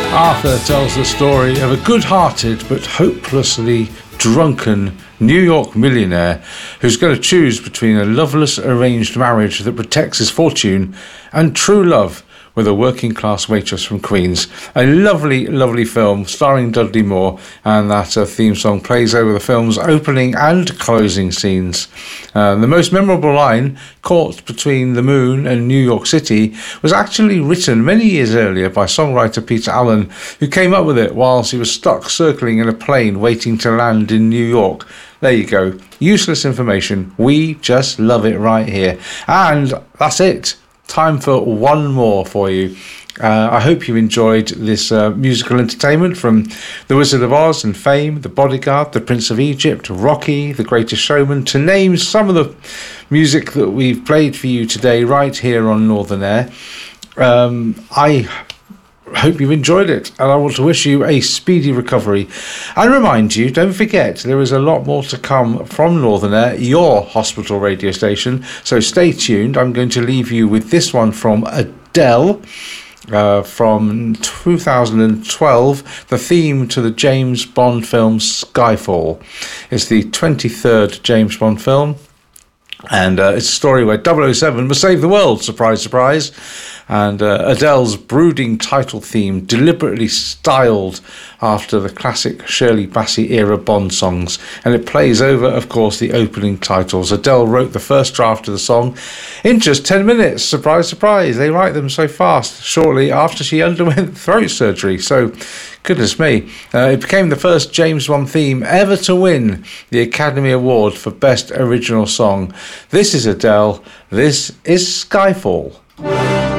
Arthur tells the story of a good-hearted but hopelessly drunken New York millionaire who's going to choose between a loveless arranged marriage that protects his fortune and true love with a working-class waitress from Queens. A lovely, lovely film starring Dudley Moore, and that theme song plays over the film's opening and closing scenes. The most memorable line, "Caught Between the Moon and New York City," was actually written many years earlier by songwriter Peter Allen, who came up with it whilst he was stuck circling in a plane waiting to land in New York. There you go. Useless information. We just love it right here. And that's it. Time for one more for you. I hope you enjoyed this musical entertainment from The Wizard of Oz and Fame, The Bodyguard, The Prince of Egypt, Rocky, The Greatest Showman, to name some of the music that we've played for you today right here on Northern Air. I hope you've enjoyed it, and I want to wish you a speedy recovery and remind you, don't forget, there is a lot more to come from Northern Air, your hospital radio station, so stay tuned. I'm going to leave you with this one from Adele from 2012, the theme to the James Bond film Skyfall. It's the 23rd James Bond film, and it's a story where 007 must save the world, surprise, surprise. And Adele's brooding title theme, deliberately styled after the classic Shirley Bassey era Bond songs, and it plays over, of course, the opening titles. Adele wrote the first draft of the song in just 10 minutes. Surprise, surprise, they write them so fast, shortly after she underwent throat surgery. So, goodness me, it became the first James Bond theme ever to win the Academy Award for Best Original Song. This is Adele, this is Skyfall.